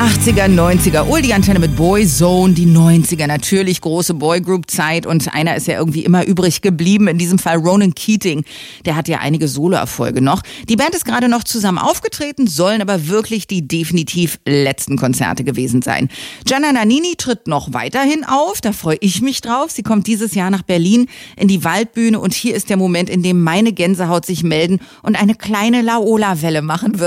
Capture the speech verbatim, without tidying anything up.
achtziger, neunziger, Ul die Antenne mit Boyzone, die neunziger, natürlich große Boygroup-Zeit und einer ist ja irgendwie immer übrig geblieben, in diesem Fall Ronan Keating, der hat ja einige Soloerfolge noch. Die Band ist gerade noch zusammen aufgetreten, sollen aber wirklich die definitiv letzten Konzerte gewesen sein. Gianna Nannini tritt noch weiterhin auf, da freue ich mich drauf, sie kommt dieses Jahr nach Berlin in die Waldbühne und hier ist der Moment, in dem meine Gänsehaut sich melden und eine kleine Laola-Welle machen wird.